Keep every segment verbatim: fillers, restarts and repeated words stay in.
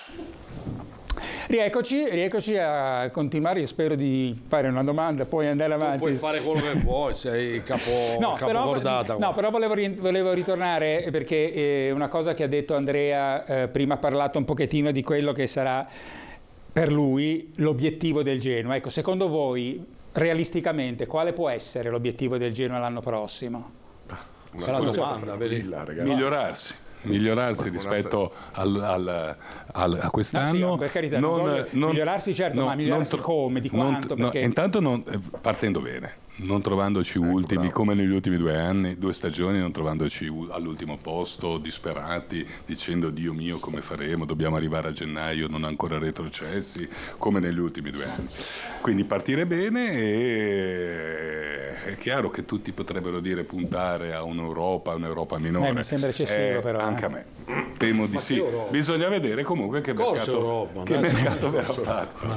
Rieccoci, rieccoci a continuare. Io spero di fare una domanda, poi andare avanti. Tu puoi fare quello che vuoi, sei capo, no, capocordata. Però, no, però volevo, volevo ritornare perché eh, una cosa che ha detto Andrea, eh, prima ha parlato un pochettino di quello che sarà per lui l'obiettivo del Genoa. Ecco, secondo voi, realisticamente, quale può essere l'obiettivo del Genoa l'anno prossimo? Una Sarà una domanda, villa, ragazzi. Migliorarsi. migliorarsi rispetto al, al, al, a quest'anno. No, sì, per carità, non, non, non migliorarsi certo, no, ma migliorarsi non, come, di quanto? Non, perché... no, intanto non, partendo bene, non trovandoci ecco, ultimi bravo. come negli ultimi due anni, due stagioni, non trovandoci all'ultimo posto, disperati, dicendo Dio mio come faremo, dobbiamo arrivare a gennaio, non ancora retrocessi, come negli ultimi due anni. Quindi partire bene e è chiaro che tutti potrebbero dire puntare a un'Europa, un'Europa minore. Eh, mi sembra eccessivo eh, però. Anche eh. a me. Temo di sì. Bisogna vedere comunque che corso mercato, Europa, che mercato verrà fatto.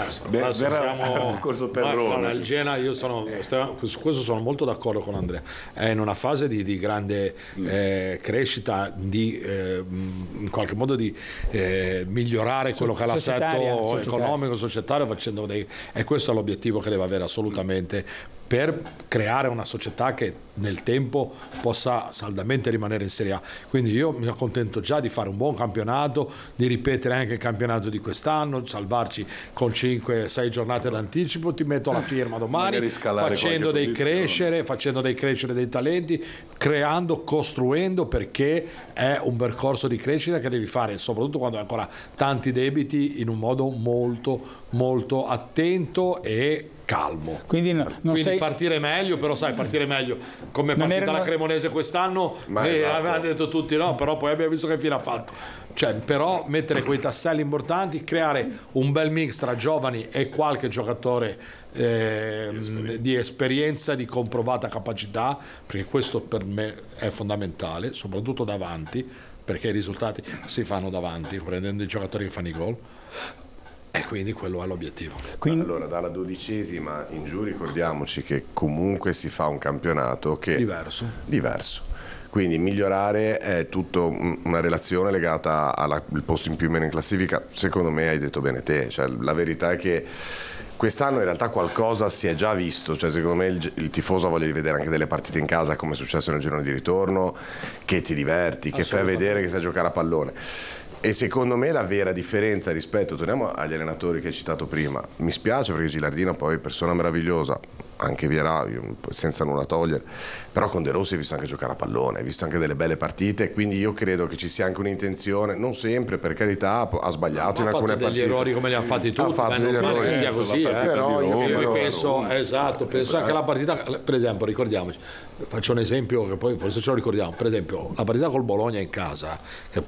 Verrà un corso Perrone. Il Genoa, io sono, su questo sono molto d'accordo con Andrea. È in una fase di, di grande eh, crescita, di eh, in qualche modo di eh, migliorare quello che è l'assetto economico, societario, facendo dei, e questo è l'obiettivo che deve avere assolutamente, per creare una società che nel tempo possa saldamente rimanere in Serie A. Quindi io mi accontento già di fare un buon campionato, di ripetere anche il campionato di quest'anno, salvarci con cinque sei giornate d'anticipo, ti metto la firma domani, facendo dei crescere, facendo dei crescere dei talenti, creando, costruendo, perché è un percorso di crescita che devi fare, soprattutto quando hai ancora tanti debiti, in un modo molto molto attento e calmo. Quindi, no, non Quindi sei... partire meglio, però sai, partire meglio come è partita erano... la Cremonese quest'anno, Ma eh, esatto. avevano detto tutti no, però poi abbiamo visto che fine ha fatto. Cioè, però mettere quei tasselli importanti, creare un bel mix tra giovani e qualche giocatore eh, di, esperienza. di esperienza, di comprovata capacità, perché questo per me è fondamentale, soprattutto davanti, perché i risultati si fanno davanti, prendendo i giocatori che fanno i gol. E quindi quello è l'obiettivo. Quindi... Allora, dalla dodicesima in giù ricordiamoci che comunque si fa un campionato che diverso. diverso. Quindi migliorare è tutta una relazione legata al posto in più o meno in classifica. Secondo me hai detto bene te, cioè, la verità è che quest'anno in realtà qualcosa si è già visto, cioè secondo me il, il tifoso voglia rivedere anche delle partite in casa, come è successo nel girone di ritorno, che ti diverti, che fai vedere che sai giocare a pallone. E secondo me la vera differenza rispetto, torniamo agli allenatori che hai citato prima, mi spiace perché Gilardino poi è persona meravigliosa, anche Vierà, senza nulla togliere, però con De Rossi hai visto anche giocare a pallone, hai visto anche delle belle partite, quindi io credo che ci sia anche un'intenzione, non sempre, per carità, ha sbagliato ma in alcune partite. Ha fatto degli errori come li hanno fatti tutti, ha fatto degli non errori, che sia così, eh. però io, io, io penso, esatto, penso anche la partita, per esempio, ricordiamoci, faccio un esempio che poi forse ce lo ricordiamo, per esempio la partita col Bologna in casa, che